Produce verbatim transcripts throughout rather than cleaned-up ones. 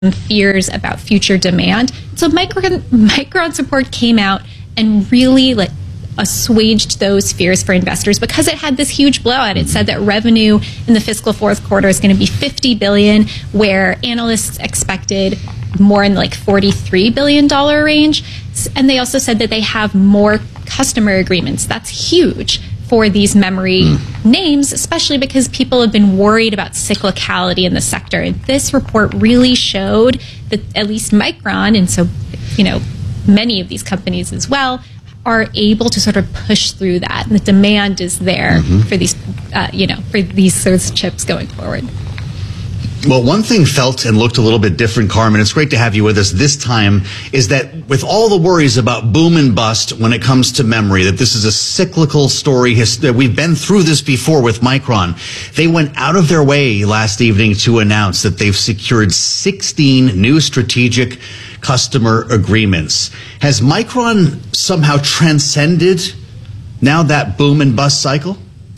fears about future demand. So Micron, Micron's report came out and really like assuaged those fears for investors because it had this huge blowout. It said that revenue in the fiscal fourth quarter is going to be fifty billion dollars, where analysts expected more in like forty-three billion dollars range. And they also said that they have more customer agreements. That's huge for these memory mm. names, especially because people have been worried about cyclicality in the sector. And this report really showed that at least Micron, and so, you know, many of these companies as well, are able to sort of push through that. And the demand is there mm-hmm. for these, uh, you know, for these sorts of chips going forward. Well, one thing felt and looked a little bit different, Carmen, it's great to have you with us this time, is that with all the worries about boom and bust when it comes to memory, that this is a cyclical story, that we've been through this before with Micron, they went out of their way last evening to announce that they've secured sixteen new strategic customer agreements. Has Micron somehow transcended now that boom and bust cycle?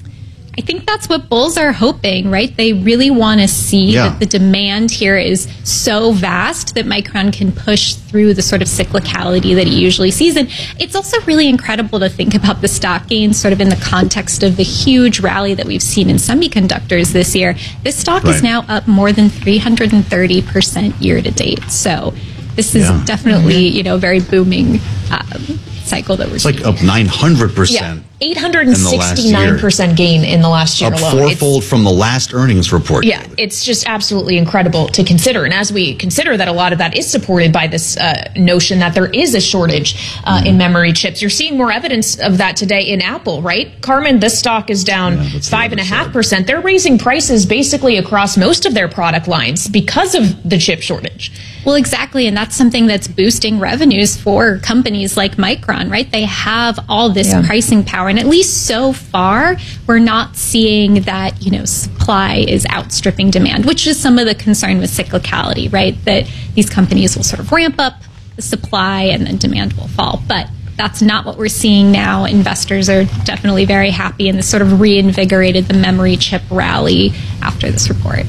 I think that's what bulls are hoping, right? They really want to see yeah. that the demand here is so vast that Micron can push through the sort of cyclicality that it usually sees. And it's also really incredible to think about the stock gains sort of in the context of the huge rally that we've seen in semiconductors this year. This stock right. is now up more than three hundred thirty percent year to date. So this is yeah. definitely, you know, very booming um, cycle that we're it's seeing. It's like up nine hundred percent. Yeah. eight hundred sixty-nine percent gain in the last year up alone. Fourfold it's, from the last earnings report. Yeah, it's just absolutely incredible to consider. And as we consider that a lot of that is supported by this uh, notion that there is a shortage uh, mm. in memory chips, you're seeing more evidence of that today in Apple, right? Carmen, this stock is down yeah, five and a half percent. They're raising prices basically across most of their product lines because of the chip shortage. Well, exactly. And that's something that's boosting revenues for companies like Micron, right? They have all this yeah. pricing power. And at least so far, we're not seeing that, you know, supply is outstripping demand, which is some of the concern with cyclicality, right? That these companies will sort of ramp up the supply and then demand will fall. But that's not what we're seeing now. Investors are definitely very happy, and this sort of reinvigorated the memory chip rally after this report.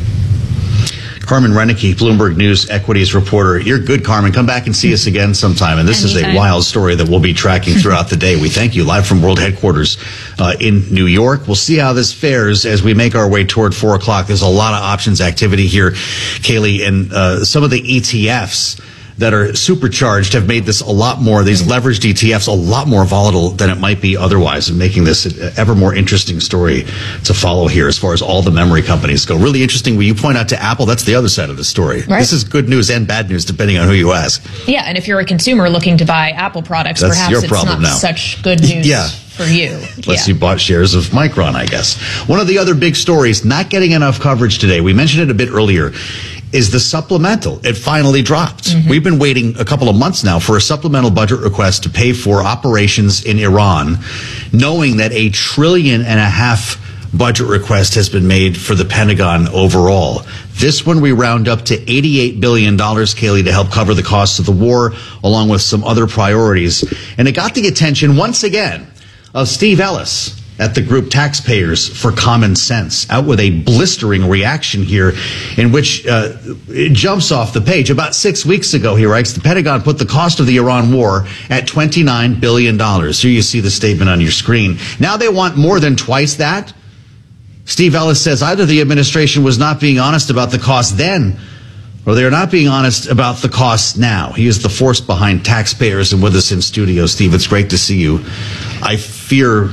Carmen Reineke, Bloomberg News equities reporter. You're good, Carmen. Come back and see us again sometime. And this Anytime. is a wild story that we'll be tracking throughout the day. We thank you live from World Headquarters uh, in New York. We'll see how this fares as we make our way toward four o'clock. There's a lot of options activity here, Kaylee, and uh, some of the E T Fs that are supercharged have made this a lot more, these leveraged E T Fs, a lot more volatile than it might be otherwise, and making this an ever more interesting story to follow here as far as all the memory companies go. Really interesting when you point out to Apple, that's the other side of the story. Right. This is good news and bad news depending on who you ask. Yeah, and if you're a consumer looking to buy Apple products, that's perhaps your it's problem not now. Such good news. Yeah. For you. Unless yeah. you bought shares of Micron, I guess. One of the other big stories not getting enough coverage today, we mentioned it a bit earlier, is the supplemental. It finally dropped. Mm-hmm. We've been waiting a couple of months now for a supplemental budget request to pay for operations in Iran, knowing that a trillion and a half budget request has been made for the Pentagon overall. This one we round up to eighty-eight billion dollars, Kaylee, to help cover the costs of the war, along with some other priorities. And it got the attention once again of Steve Ellis at the group Taxpayers for Common Sense, out with a blistering reaction here in which uh, it jumps off the page. About six weeks ago, he writes, the Pentagon put the cost of the Iran war at twenty-nine billion dollars. Here you see the statement on your screen. Now they want more than twice that. Steve Ellis says either the administration was not being honest about the cost then, or they're not being honest about the costs now. He is the force behind Taxpayers, and with us in studio. Steve, it's great to see you. I fear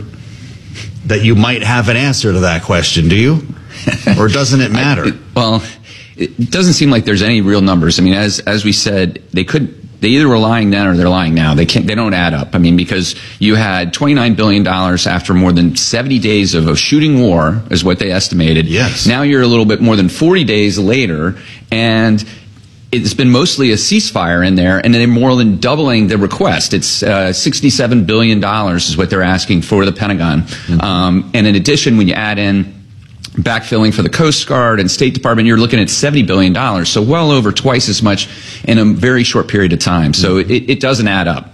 that you might have an answer to that question. Do you? Or doesn't it matter? I, it, well, it doesn't seem like there's any real numbers. I mean, as as we said, they could they either were lying then or they're lying now. They can't. They don't add up. I mean, because you had twenty-nine billion dollars after more than seventy days of a shooting war, is what they estimated. Yes. Now you're a little bit more than forty days later, and it's been mostly a ceasefire in there, and they're more than doubling the request. It's uh, sixty-seven billion dollars is what they're asking for the Pentagon. Mm-hmm. Um, and in addition, when you add in backfilling for the Coast Guard and State Department, you're looking at seventy billion dollars, so well over twice as much in a very short period of time. So it, it doesn't add up.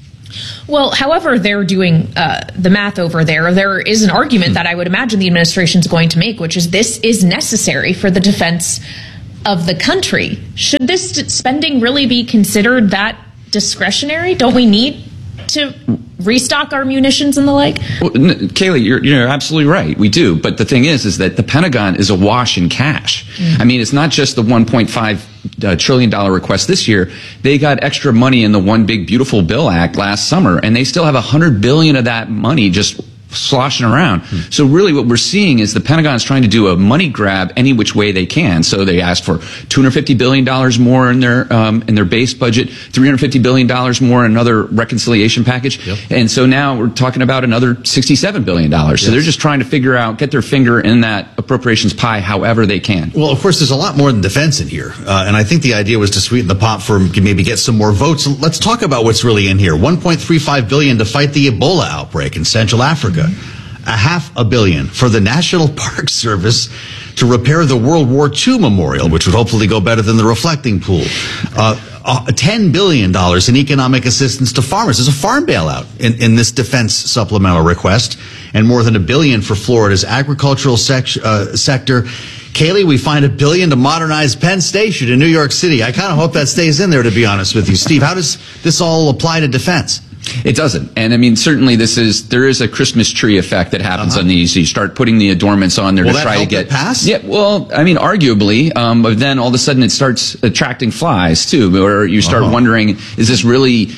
Well, however they're doing uh, the math over there, there is an argument that I would imagine the administration is going to make, which is this is necessary for the defense of the country. Should this spending really be considered that discretionary? Don't we need to restock our munitions and the like? Well, Kayleigh, you're, you're absolutely right. We do. But the thing is, is that the Pentagon is awash in cash. Mm-hmm. I mean, it's not just the one point five uh, trillion dollar request this year. They got extra money in the One Big Beautiful Bill Act last summer, and they still have a hundred billion of that money just sloshing around. Hmm. So really what we're seeing is the Pentagon is trying to do a money grab any which way they can. So they asked for two hundred fifty billion dollars more in their um, in their base budget, three hundred fifty billion dollars more in another reconciliation package. Yep. And so now we're talking about another sixty-seven billion dollars. Yes. So they're just trying to figure out, get their finger in that appropriations pie however they can. Well, of course, there's a lot more than defense in here. Uh, and I think the idea was to sweeten the pot for maybe get some more votes. Let's talk about what's really in here. one point three five billion dollars to fight the Ebola outbreak in Central Africa. Mm-hmm. A half a billion for the National Park Service to repair the World War Two memorial, which would hopefully go better than the reflecting pool. Uh, uh, ten billion dollars in economic assistance to farmers. There's a farm bailout in, in this defense supplemental request, and more than a billion for Florida's agricultural sec- uh, sector. Kayleigh, we find a billion to modernize Penn Station in New York City. I kind of hope that stays in there, to be honest with you. Steve, how does this all apply to defense? It doesn't. And I mean, certainly this is, there is a Christmas tree effect that happens uh-huh. on these. You start putting the adornments on there Will to try that to get. It pass? Yeah, well, I mean, arguably, um, but then all of a sudden it starts attracting flies too, or you start uh-huh. wondering, is this really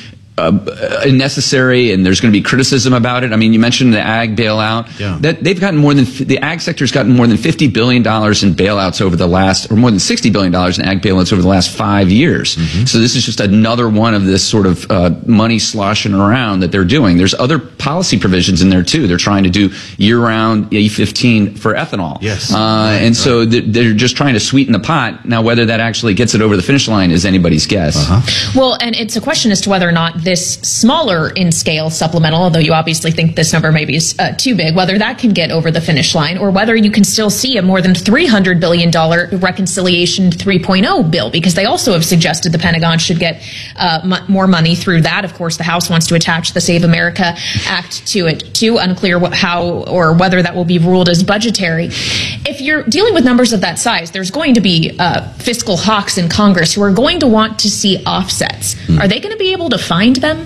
Uh, unnecessary, and there's going to be criticism about it. I mean, you mentioned the ag bailout. Yeah. That they've gotten more than the ag sector's gotten more than fifty billion dollars in bailouts over the last, or more than sixty billion dollars in ag bailouts over the last five years. Mm-hmm. So this is just another one of this sort of uh, money sloshing around that they're doing. There's other policy provisions in there too. They're trying to do year-round E fifteen for ethanol. Yes, uh, right, and right. so they're just trying to sweeten the pot. Now, whether that actually gets it over the finish line is anybody's guess. Uh-huh. Well, and it's a question as to whether or not this smaller in scale supplemental, although you obviously think this number maybe is uh, too big, whether that can get over the finish line, or whether you can still see a more than three hundred billion dollars reconciliation three point oh bill, because they also have suggested the Pentagon should get uh, m- more money through that. Of course, the House wants to attach the Save America Act to it too. Unclear what, how or whether that will be ruled as budgetary. If you're dealing with numbers of that size, there's going to be uh, fiscal hawks in Congress who are going to want to see offsets. Mm. Are they going to be able to find them?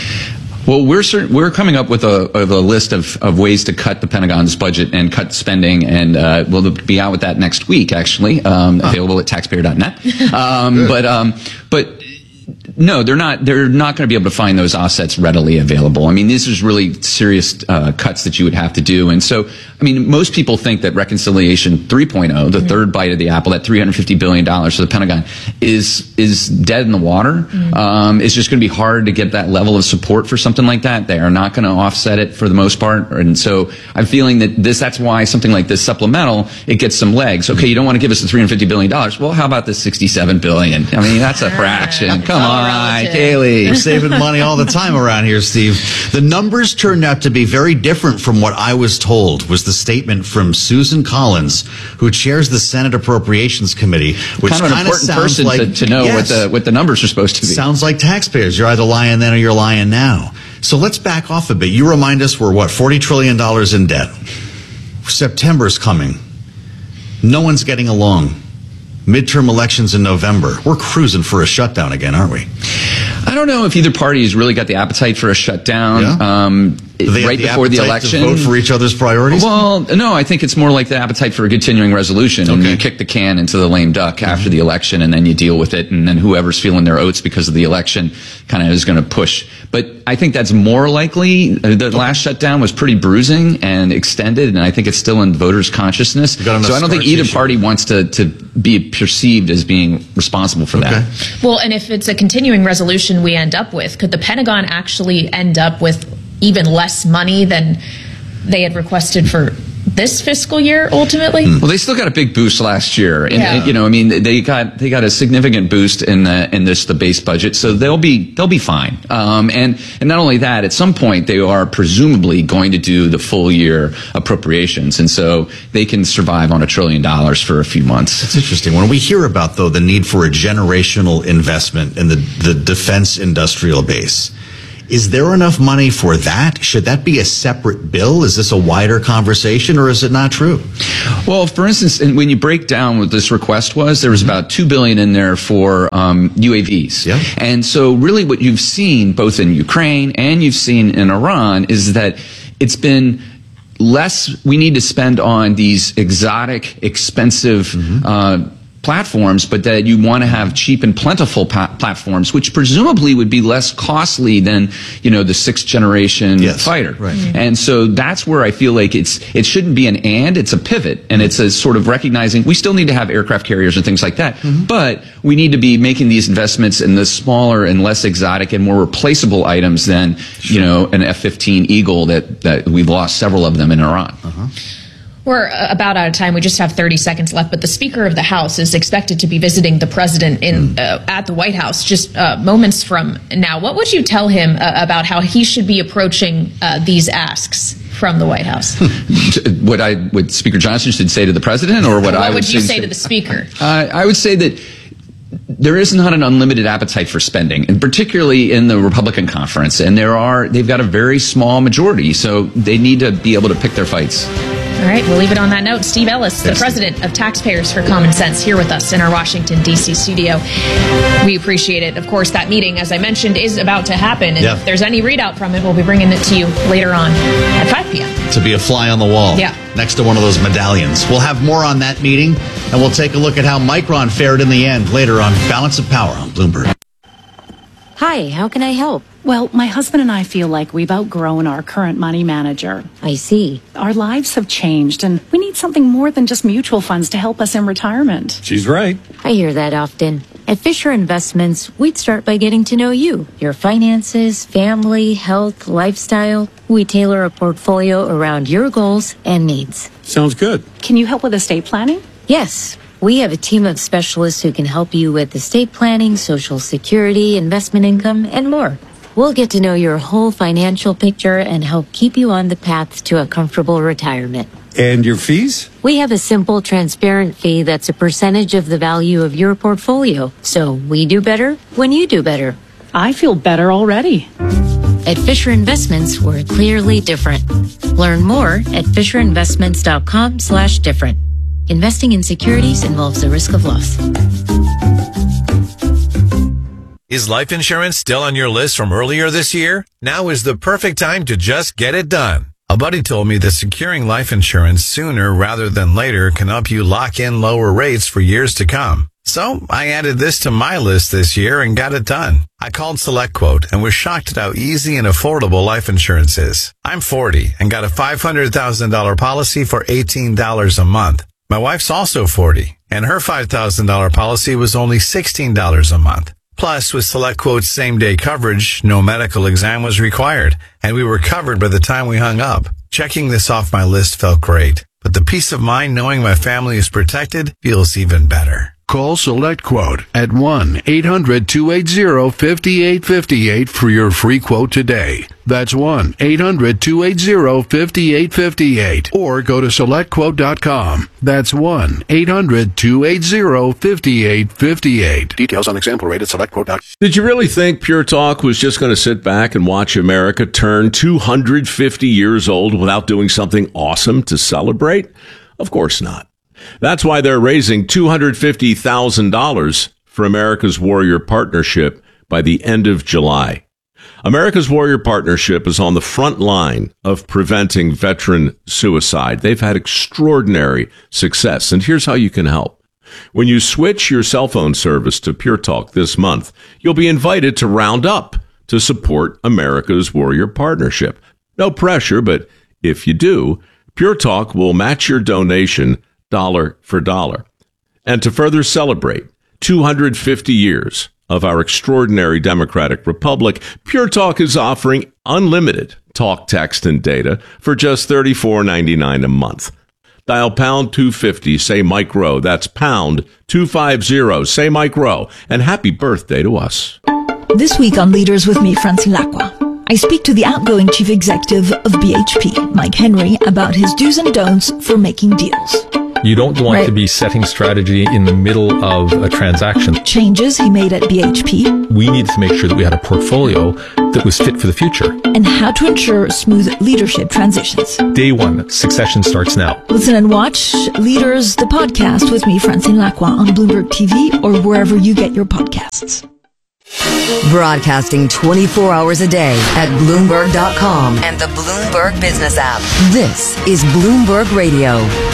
Well, we're cert- we're coming up with a, of a list of, of ways to cut the Pentagon's budget and cut spending, and uh, we'll be out with that next week, actually, um, available at taxpayer dot net. Um, but um, but. No, they're not. They're not going to be able to find those offsets readily available. I mean, these are really serious uh, cuts that you would have to do. And so, I mean, most people think that reconciliation three point oh, the mm-hmm. third bite of the apple, that three hundred fifty billion dollars for the Pentagon, is is dead in the water. Mm-hmm. Um, it's just going to be hard to get that level of support for something like that. They are not going to offset it for the most part. And so, I'm feeling that this. That's why something like this supplemental, it gets some legs. Okay, you don't want to give us the three hundred fifty billion dollars. Well, how about the sixty-seven billion dollars? I mean, that's a fraction. Come on. Hi, Kayleigh. We're saving money all the time around here, Steve. The numbers turned out to be very different from what I was told, was the statement from Susan Collins, who chairs the Senate Appropriations Committee, which kind of an important sounds person like, to, to know yes, what the what the numbers are supposed to be. Sounds like taxpayers. You're either lying then or you're lying now. So let's back off a bit. You remind us we're, what, forty trillion dollars in debt. September's coming. No one's getting along. Midterm elections in November. We're cruising for a shutdown again, aren't we? I don't know if either party has really got the appetite for a shutdown. Yeah? Um, Do they right have the before the appetite election. to vote for each other's priorities? Well, no, I think it's more like the appetite for a continuing resolution. And Okay. you kick the can into the lame duck mm-hmm. after the election, and then you deal with it, and then whoever's feeling their oats because of the election kind of is going to push. But I think that's more likely. The okay. last shutdown was pretty bruising and extended, and I think it's still in voters' consciousness. So I don't think either issue. party wants to, to be perceived as being responsible for okay. that. Well, and if it's a continuing resolution we end up with, could the Pentagon actually end up with even less money than they had requested for this fiscal year ultimately? Well, they still got a big boost last year, and, yeah. and you know, I mean, they got they got a significant boost in the in this the base budget, so they'll be they'll be fine. Um, and and not only that, at some point they are presumably going to do the full year appropriations, and so they can survive on a trillion dollars for a few months. It's interesting when we hear about though the need for a generational investment in the the defense industrial base. Is there enough money for that? Should that be a separate bill? Is this a wider conversation, or is it not true? Well, for instance, when you break down what this request was, there was about two billion dollars in there for um, U A Vs. Yeah. And so really what you've seen both in Ukraine and you've seen in Iran is that it's been less we need to spend on these exotic, expensive mm-hmm. uh platforms, but that you want to have cheap and plentiful pa- platforms, which presumably would be less costly than, you know, the sixth generation yes, fighter. Right. Mm-hmm. And so that's where I feel like it's, it shouldn't be an and, it's a pivot. And it's a sort of recognizing we still need to have aircraft carriers and things like that, mm-hmm. but we need to be making these investments in the smaller and less exotic and more replaceable items than, sure. you know, an F fifteen Eagle that, that we've lost several of them in Iran. Uh-huh. We're about out of time. We just have thirty seconds left, but the Speaker of the House is expected to be visiting the President in uh, at the White House just uh, moments from now. What would you tell him uh, about how he should be approaching uh, these asks from the White House? What I, what Speaker Johnson should say to the President, or what, what I would, would you say, say to the Speaker? Uh, I would say that there is not an unlimited appetite for spending, and particularly in the Republican conference. And there are, they've got a very small majority, so they need to be able to pick their fights. All right, we'll leave it on that note. Steve Ellis, the president of Taxpayers for Common Sense, here with us in our Washington, D C studio. We appreciate it. Of course, that meeting, as I mentioned, is about to happen. And yeah. if there's any readout from it, we'll be bringing it to you later on at five p.m. To be a fly on the wall. Yeah. Next to one of those medallions. We'll have more on that meeting, and we'll take a look at how Micron fared in the end later on Balance of Power on Bloomberg. Hi, how can I help? Well, my husband and I feel like we've outgrown our current money manager. I see. Our lives have changed, and we need something more than just mutual funds to help us in retirement. She's right. I hear that often. At Fisher Investments, we'd start by getting to know you, your finances, family, health, lifestyle. We tailor a portfolio around your goals and needs. Sounds good. Can you help with estate planning? Yes. We have a team of specialists who can help you with estate planning, Social Security, investment income, and more. We'll get to know your whole financial picture and help keep you on the path to a comfortable retirement. And your fees? We have a simple, transparent fee that's a percentage of the value of your portfolio. So we do better when you do better. I feel better already. At Fisher Investments, we're clearly different. Learn more at FisherInvestments.com slash different. Investing in securities involves the risk of loss. Is life insurance still on your list from earlier this year? Now is the perfect time to just get it done. A buddy told me that securing life insurance sooner rather than later can help you lock in lower rates for years to come. So I added this to my list this year and got it done. I called SelectQuote and was shocked at how easy and affordable life insurance is. I'm forty and got a five hundred thousand dollars policy for eighteen dollars a month. My wife's also forty, and her five thousand dollars policy was only sixteen dollars a month. Plus, with SelectQuote's same-day coverage, no medical exam was required, and we were covered by the time we hung up. Checking this off my list felt great, but the peace of mind knowing my family is protected feels even better. Call SelectQuote at one eight hundred two eight zero five eight five eight for your free quote today. That's one eight hundred two eight zero five eight five eight. Or go to select quote dot com. That's one eight hundred two eight zero five eight five eight. Details on example rate at select quote dot com. Did you really think Pure Talk was just going to sit back and watch America turn two hundred fifty years old without doing something awesome to celebrate? Of course not. That's why they're raising two hundred fifty thousand dollars for America's Warrior Partnership by the end of July. America's Warrior Partnership is on the front line of preventing veteran suicide. They've had extraordinary success, and here's how you can help. When you switch your cell phone service to Pure Talk this month, you'll be invited to round up to support America's Warrior Partnership. No pressure, but if you do, Pure Talk will match your donation dollar for dollar. And to further celebrate two hundred fifty years of our extraordinary democratic republic, Pure Talk is offering unlimited talk, text, and data for just thirty-four ninety-nine a month. Dial pound two fifty, say Mike Rowe. That's pound two fifty, say Mike Rowe. And happy birthday to us. This week on Leaders with me, Francine Lacqua, I speak to the outgoing chief executive of B H P, Mike Henry, about his do's and don'ts for making deals. You don't want Right. to be setting strategy in the middle of a transaction. Changes he made at B H P, We needed to make sure that we had a portfolio that was fit for the future. and how to ensure smooth leadership transitions. Day one, succession starts now. Listen and watch Leaders, the podcast with me, Francine Lacroix, on Bloomberg T V or wherever you get your podcasts. Broadcasting twenty-four hours a day at Bloomberg dot com and the Bloomberg Business app. This is Bloomberg Radio.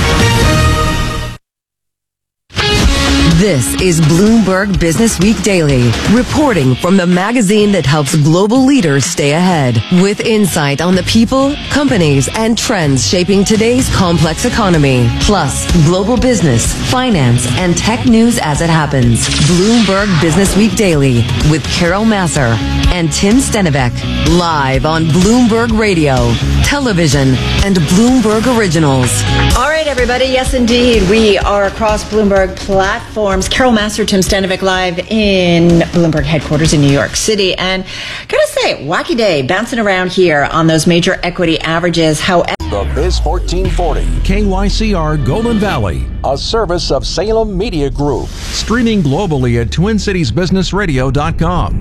This is Bloomberg Business Week Daily, reporting from the magazine that helps global leaders stay ahead, with insight on the people, companies, and trends shaping today's complex economy, plus global business, finance, and tech news as it happens. Bloomberg Business Week Daily with Carol Masser and Tim Stenivek, live on Bloomberg Radio, television, and Bloomberg Originals. All right, everybody. Yes, indeed. We are across Bloomberg platforms. Carol Masser, Tim Stenivek, live in Bloomberg headquarters in New York City. And gotta say, wacky day bouncing around here on those major equity averages. However, The Biz fourteen forty, K Y C R Golden Valley, a service of Salem Media Group. Streaming globally at twin cities business radio dot com.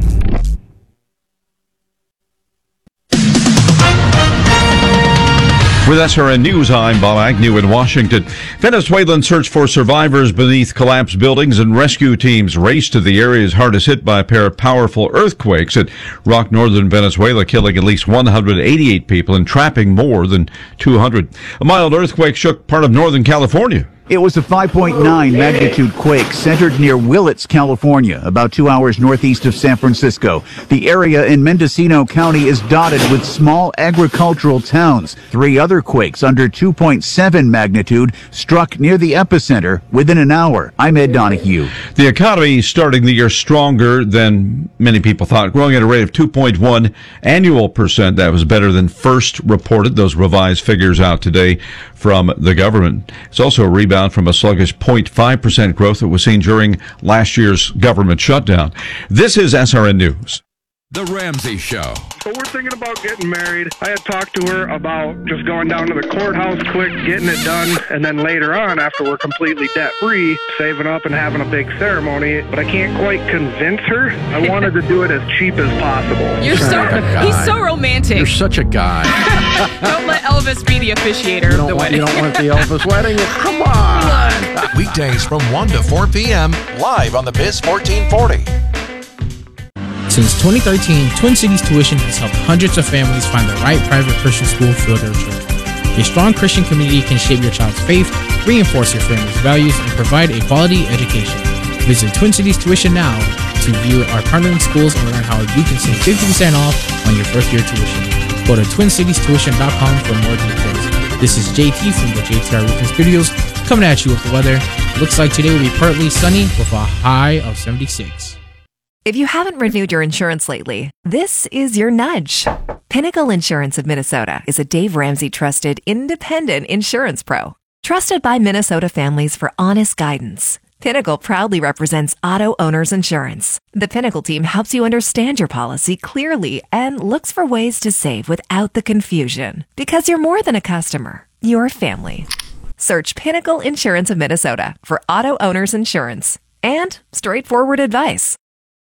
With S R N News, I'm Bob Agnew in Washington. Venezuelan search for survivors beneath collapsed buildings and rescue teams race to the areas hardest hit by a pair of powerful earthquakes that rocked northern Venezuela, killing at least one hundred eighty-eight people and trapping more than two hundred. A mild earthquake shook part of northern California. It was a five point nine magnitude quake centered near Willits, California, about two hours northeast of San Francisco. The area in Mendocino County is dotted with small agricultural towns. Three other quakes under two point seven magnitude struck near the epicenter within an hour. I'm Ed Donahue. The economy starting the year stronger than many people thought, growing at a rate of two point one annual percent. That was better than first reported. Those revised figures out today from the government. It's also a rebound from a sluggish zero point five percent growth that was seen during last year's government shutdown. This is S R N News. The Ramsey Show. So we're thinking about getting married. I had talked to her about just going down to the courthouse quick, getting it done, and then later on, after we're completely debt-free, saving up and having a big ceremony. But I can't quite convince her. I wanted to do it as cheap as possible. You're so, he's so romantic. You're such a guy. Don't let Elvis be the officiator of the want, wedding. You don't want the Elvis wedding? Come on. Weekdays from one to four p.m. live on the Biz fourteen forty. Since twenty thirteen, Twin Cities Tuition has helped hundreds of families find the right private Christian school for their children. A strong Christian community can shape your child's faith, reinforce your family's values, and provide a quality education. Visit Twin Cities Tuition now to view our partnering schools and learn how you can save fifty percent off on your first year tuition. Go to twin cities tuition dot com for more details. This is J T from the J T R Roofing Studios coming at you with the weather. Looks like today will be partly sunny with a high of seventy-six. If you haven't renewed your insurance lately, this is your nudge. Pinnacle Insurance of Minnesota is a Dave Ramsey trusted independent insurance pro. Trusted by Minnesota families for honest guidance. Pinnacle proudly represents auto owners insurance. The Pinnacle team helps you understand your policy clearly and looks for ways to save without the confusion. Because you're more than a customer, you're family. Search Pinnacle Insurance of Minnesota for auto owners insurance and straightforward advice.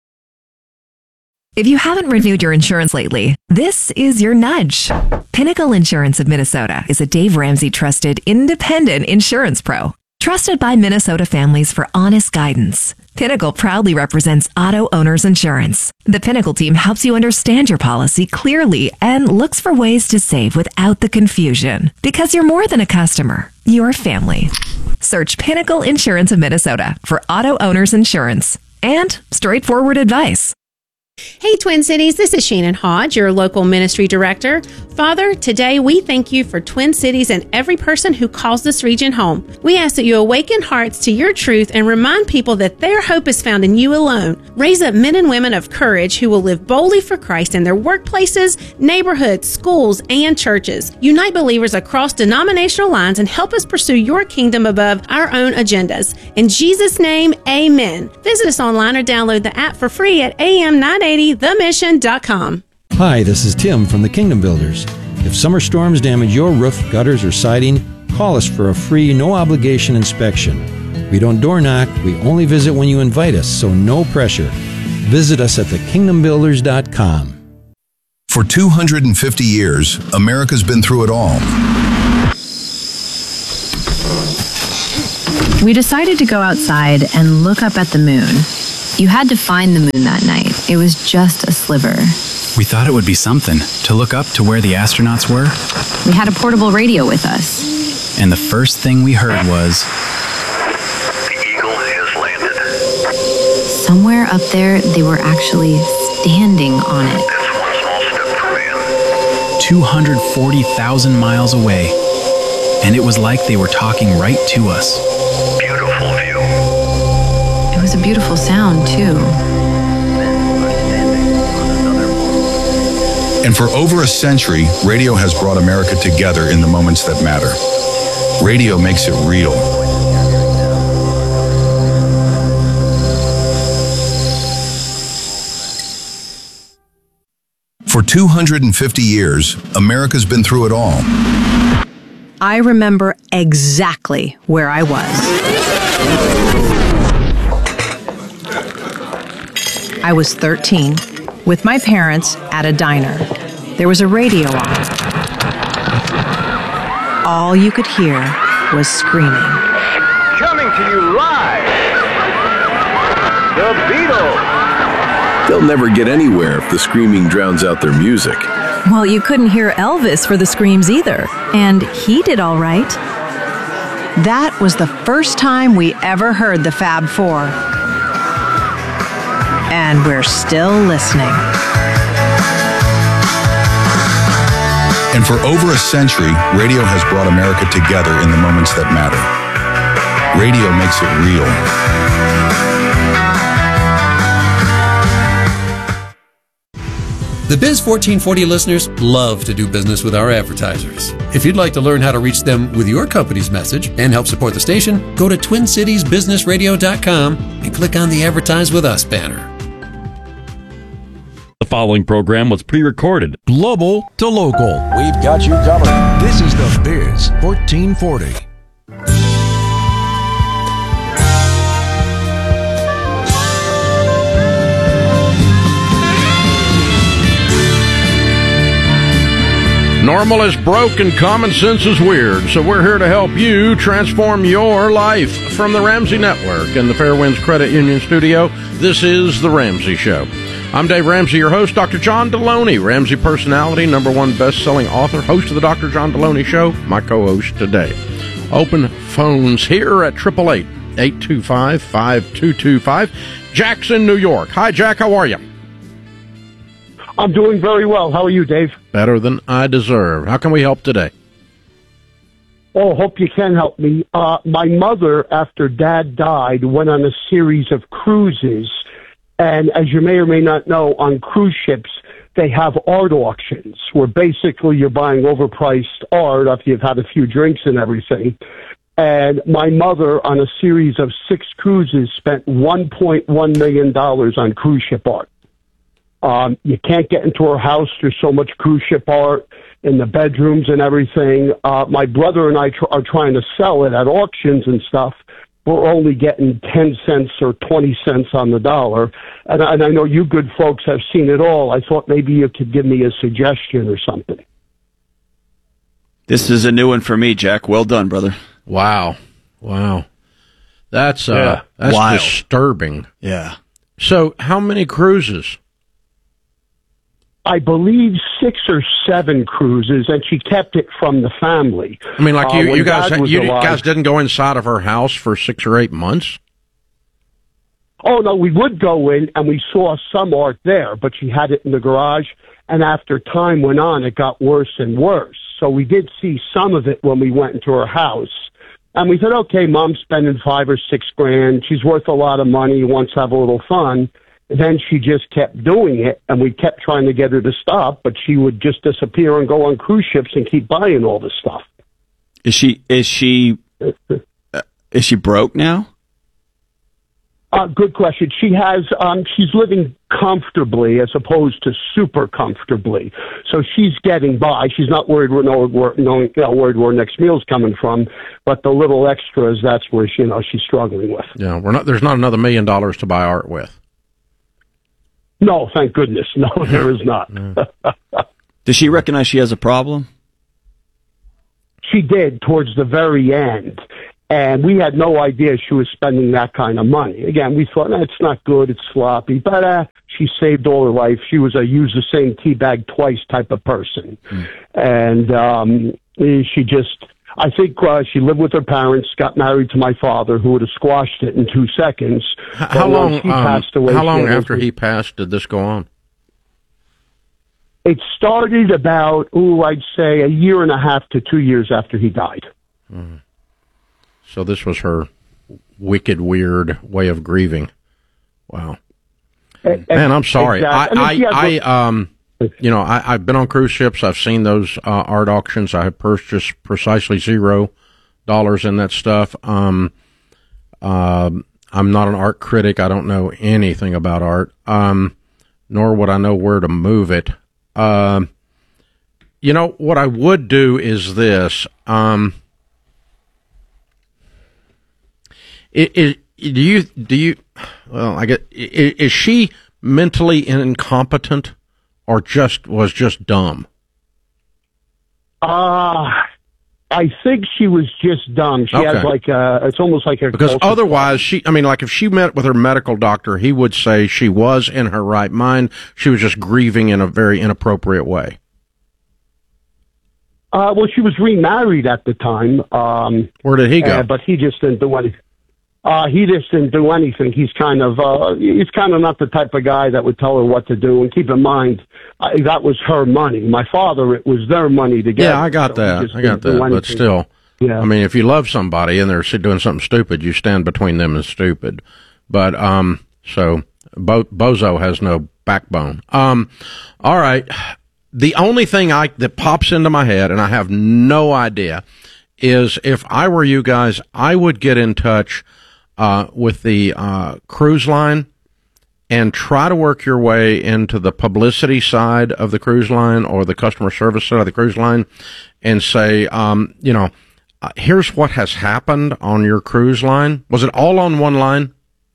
If you haven't renewed your insurance lately, this is your nudge. Pinnacle Insurance of Minnesota is a Dave Ramsey trusted independent insurance pro. Trusted by Minnesota families for honest guidance. Pinnacle proudly represents auto owners insurance. The Pinnacle team helps you understand your policy clearly and looks for ways to save without the confusion. Because you're more than a customer, you're family. Search Pinnacle Insurance of Minnesota for auto owners insurance and straightforward advice. Hey, Twin Cities, this is Shannon Hodge, your local ministry director. Father, today we thank you for Twin Cities and every person who calls this region home. We ask that you awaken hearts to your truth and remind people that their hope is found in you alone. Raise up men and women of courage who will live boldly for Christ in their workplaces, neighborhoods, schools, and churches. Unite believers across denominational lines and help us pursue your kingdom above our own agendas. In Jesus' name, amen. Visit us online or download the app for free at A M nine eighty the mission dot com. Hi, this is Tim from the Kingdom Builders. If summer storms damage your roof, gutters, or siding, Call us for a free, no-obligation inspection. We don't door knock, we only visit when you invite us, so no pressure. Visit us at the kingdom builders dot com. For two hundred fifty years, America's been through it all. We decided to go outside and look up at the moon. You had to find the moon that night. It was just a sliver. We thought it would be something to look up to where the astronauts were. We had a portable radio with us. And the first thing we heard was... The Eagle has landed. Somewhere up there, they were actually standing on it. two hundred forty thousand miles away. And it was like they were talking right to us. Beautiful view. It was a beautiful sound, too. And for over a century, radio has brought America together in the moments that matter. Radio makes it real. For two hundred fifty years, America's been through it all. I remember exactly where I was. I was thirteen, with my parents at a diner. There was a radio on. All you could hear was screaming. Coming to you live, The Beatles. They'll never get anywhere if the screaming drowns out their music. Well, you couldn't hear Elvis for the screams either, and he did all right. That was the first time we ever heard the Fab Four. And we're still listening. And for over a century, radio has brought America together in the moments that matter. Radio makes it real. The Biz fourteen forty listeners love to do business with our advertisers. If you'd like to learn how to reach them with your company's message and help support the station, go to twin cities business radio dot com and click on the Advertise With Us banner. The following program was pre-recorded. Global to local. We've got you covered. This is the Biz fourteen forty. Normal is broke and common sense is weird, so we're here to help you transform your life. From the Ramsey Network and the Fairwinds Credit Union Studio, this is The Ramsey Show. I'm Dave Ramsey, your host. Doctor John Deloney, Ramsey personality, number one best-selling author, host of the Doctor John Deloney Show, my co-host today. Open phones here at eight eight eight, eight two five, five two two five. Jack's in New York. Hi, Jack. How are you? I'm doing very well. How are you, Dave? Better than I deserve. How can we help today? Oh, hope you can help me. Uh, my mother, after Dad died, went on a series of cruises. And as you may or may not know, on cruise ships, they have art auctions where basically you're buying overpriced art after you've had a few drinks and everything. And my mother, on a series of six cruises, spent one point one million dollars on cruise ship art. Um, you can't get into her house. There's so much cruise ship art in the bedrooms and everything. Uh, my brother and I tr- are trying to sell it at auctions and stuff. We're only getting ten cents or twenty cents on the dollar. And, and I know you good folks have seen it all. I thought maybe you could give me a suggestion or something. This is a new one for me, Jack. Well done, brother. Wow. Wow. That's, uh, yeah. that's Wild. disturbing. Yeah. So how many cruises? I believe six or seven cruises, and she kept it from the family. I mean, like you, uh, you guys, you alive, guys didn't go inside of her house for six or eight months? Oh, no, we would go in, and we saw some art there, but she had it in the garage, and after time went on, it got worse and worse. So we did see some of it when we went into her house. And we said, okay, Mom's spending five or six grand. She's worth a lot of money, wants to have a little fun. Then she just kept doing it, and we kept trying to get her to stop, but she would just disappear and go on cruise ships and keep buying all this stuff. Is she is she uh, is she broke now? Uh, good question. She has, um, she's living comfortably as opposed to super comfortably. So she's getting by. She's not worried where, no, where, no, not worried where next meal's coming from, but the little extras, that's where she, you know, she's struggling with. Yeah, we're not, there's not another million dollars to buy art with. No, thank goodness. No, there is not. Does she recognize she has a problem? She did towards the very end. And we had no idea she was spending that kind of money. Again, we thought, nah, it's not good, it's sloppy. But uh, she saved all her life. She was a use the same tea bag twice type of person. Mm. And um, she just, I think uh, she lived with her parents, got married to my father, who would have squashed it in two seconds. How long, um, passed away, how long after he passed did this go on? It started about, ooh, I'd say a year and a half to two years after he died. Mm. So this was her wicked, weird way of grieving. Wow. Man, I'm sorry. Exactly. I, I, I, um, you know, I, I've been on cruise ships. I've seen those uh, art auctions. I have purchased precisely zero dollars in that stuff. Um, uh, I'm not an art critic. I don't know anything about art, um, nor would I know where to move it. Um, you know, what I would do is this. Um, It, it, do you, do you, well, I get, is, is she mentally incompetent or just, was just dumb? Uh, I think she was just dumb. She okay. has like a, it's almost like a. Because otherwise she, I mean, like if she met with her medical doctor, he would say she was in her right mind. She was just grieving in a very inappropriate way. Uh, well, she was remarried at the time. Um, Where did he go? Uh, but he just didn't do anything. Uh, he just didn't do anything. He's kind of, uh, he's kind of not the type of guy that would tell her what to do. And keep in mind, uh, that was her money. My father, it was their money to get. Yeah, I got so that. I got that. But still, yeah. I mean, if you love somebody and they're doing something stupid, you stand between them and stupid. But, um, so Bo- Bozo has no backbone. Um, all right. The only thing I, that pops into my head, and I have no idea, is if I were you guys, I would get in touch Uh, with the uh, cruise line and try to work your way into the publicity side of the cruise line or the customer service side of the cruise line and say, um, you know, uh, here's what has happened on your cruise line. Was it all on one line?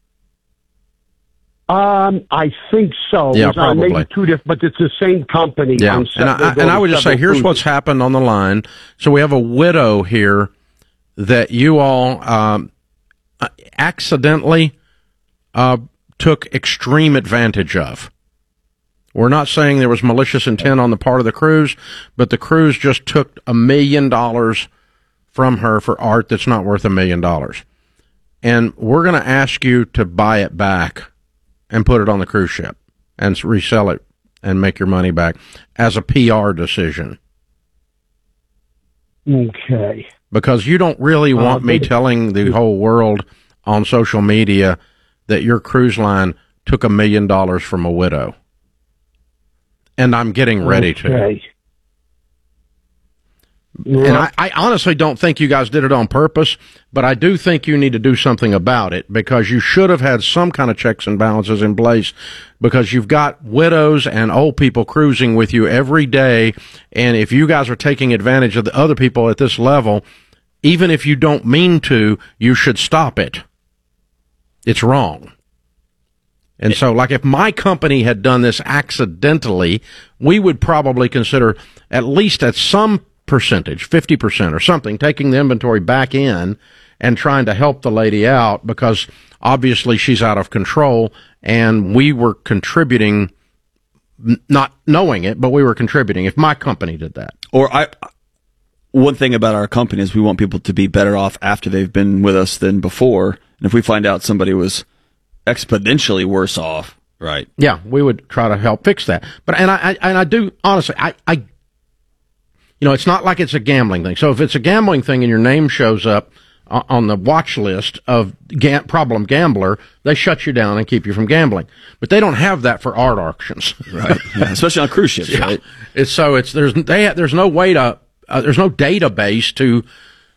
Um, I think so. Yeah, probably. Uh, maybe two different, but it's the same company. Yeah, and I, and I would just say, here's cruises. What's happened on the line. So we have a widow here that you all um, accidentally uh, took extreme advantage of. We're not saying there was malicious intent on the part of the cruise, but the cruise just took a million dollars from her for art that's not worth a million dollars. And we're going to ask you to buy it back and put it on the cruise ship and resell it and make your money back as a P R decision. Okay. Because you don't really want uh, me telling the whole world on social media that your cruise line took a million dollars from a widow. And I'm getting ready okay. to. And I, I honestly don't think you guys did it on purpose, but I do think you need to do something about it because you should have had some kind of checks and balances in place because you've got widows and old people cruising with you every day. And if you guys are taking advantage of the other people at this level, even if you don't mean to, you should stop it. It's wrong. And so, like, if my company had done this accidentally, we would probably consider at least at some percentage, fifty percent or something, taking the inventory back in and trying to help the lady out because obviously she's out of control and we were contributing, not knowing it, but we were contributing if my company did that. Or I, one thing about our company is we want people to be better off after they've been with us than before. And if we find out somebody was exponentially worse off, right? Yeah, we would try to help fix that. But and I, I and I do honestly, I, I You know, it's not like it's a gambling thing. So if it's a gambling thing and your name shows up on the watch list of ga- problem gambler, they shut you down and keep you from gambling. But they don't have that for art auctions, right? Yeah, especially on cruise ships, yeah. Right? It's so it's there's they there's no way to uh, there's no database to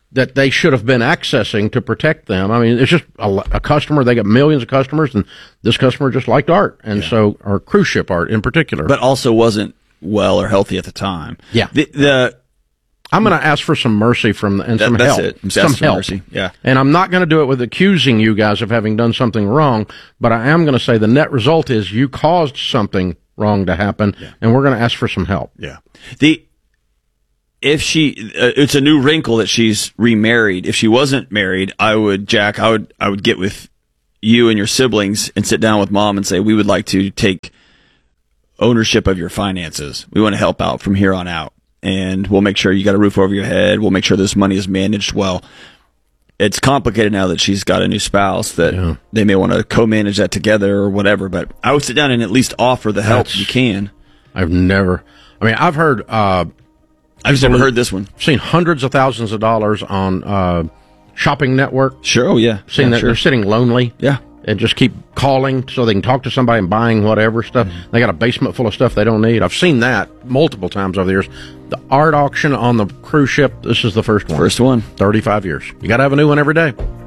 that they should have been accessing to protect them. I mean, it's just a, a customer. They got millions of customers, and this customer just liked art, and yeah. so or cruise ship art in particular, but also wasn't well or healthy at the time. Yeah, the, the I'm going to ask for some mercy from and that, some that's help. It. I'm some help. Mercy. Yeah, and I'm not going to do it with accusing you guys of having done something wrong, but I am going to say the net result is you caused something wrong to happen, yeah. and we're going to ask for some help. Yeah, the. If she, uh, it's a new wrinkle that she's remarried. If she wasn't married, I would, Jack, I would, I would get with you and your siblings and sit down with mom and say, we would like to take ownership of your finances. We want to help out from here on out. And we'll make sure you got a roof over your head. We'll make sure this money is managed well. It's complicated now that she's got a new spouse that yeah. they may want to co-manage that together or whatever. But I would sit down and at least offer the help That's, you can. I've never, I mean, I've heard, uh, I've just never heard this one. I've seen hundreds of thousands of dollars on uh, Shopping Network. Sure, oh yeah. Seen yeah, that sure. they're sitting lonely. Yeah. And just keep calling so they can talk to somebody and buying whatever stuff. Mm-hmm. They got a basement full of stuff they don't need. I've seen that multiple times over the years. The art auction on the cruise ship, this is the first one. First one. thirty-five years. You got to have a new one every day.